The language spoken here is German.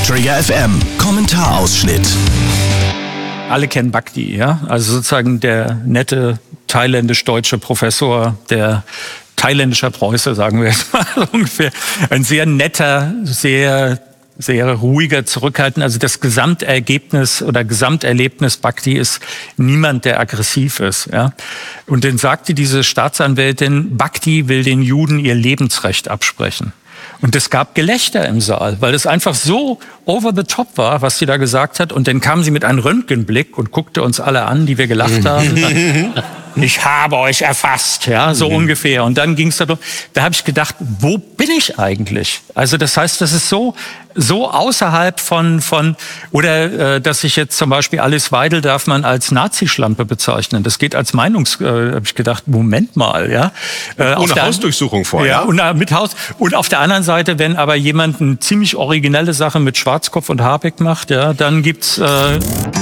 Trigger FM Kommentarausschnitt. Alle kennen Bhakti, ja? Also sozusagen der nette thailändisch-deutsche Professor, der thailändischer Preuße, sagen wir jetzt mal ungefähr. Ein sehr netter, sehr ruhiger, zurückhaltender. Also das Gesamtergebnis oder Gesamterlebnis Bhakti ist niemand, der aggressiv ist. Ja? Und dann sagte diese Staatsanwältin, Bhakti will den Juden ihr Lebensrecht absprechen. Und es gab Gelächter im Saal, weil es einfach so over the top war, was sie da gesagt hat. Und dann kam sie mit einem Röntgenblick und guckte uns alle an, die wir gelacht haben. Ich habe euch erfasst, ja, so ungefähr. Und dann ging es darum, da habe ich gedacht, wo bin ich eigentlich? Also das heißt, das ist so außerhalb von oder dass ich jetzt zum Beispiel Alice Weidel darf man als Nazischlampe bezeichnen. Das geht als habe ich gedacht, Moment mal, ja. Ohne Hausdurchsuchung vorher. Ja, und mit Haus. Und auf der anderen Seite, wenn aber jemand eine ziemlich originelle Sache mit Schwarzkopf und Habeck macht, ja, dann gibt's